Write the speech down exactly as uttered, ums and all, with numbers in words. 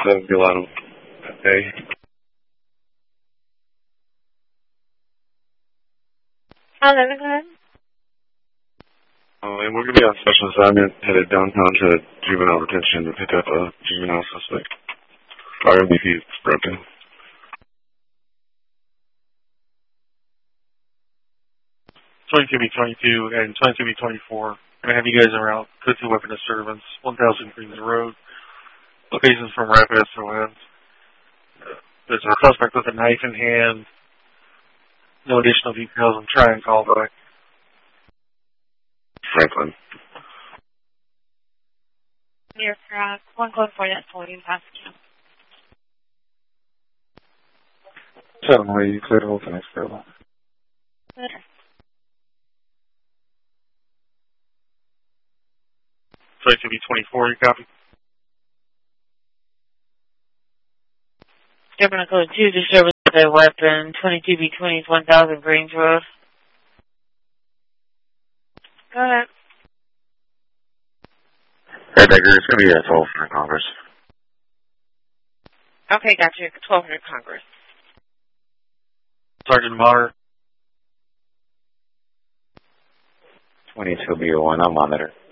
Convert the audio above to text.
seven Gilano. Hey. Hello, good. Oh, and we're going to be on special assignment, headed downtown to juvenile detention to pick up a juvenile suspect. Our M V P is broken. twenty-two B twenty-two and twenty-two B twenty-four. I'm going to have you guys en route. Code two weapon disturbance, one thousand Greens Road. Locations from Rapid S O N. There's a suspect with a knife in hand. No additional details. I'm trying to call back. Franklin. You're correct. One code for that forty Pascal. Suddenly, you cleared the whole thing, Scarlet. twenty-two B twenty-four, you copy? Governor Code two, disturbance of a weapon, twenty-two B twenty, one thousand Greens Road. Go ahead. Hey, Baker, it's going to be a twelve hundred Congress. Okay, got you. twelve hundred Congress. Sergeant Maher. twenty-two B one, I'll monitor.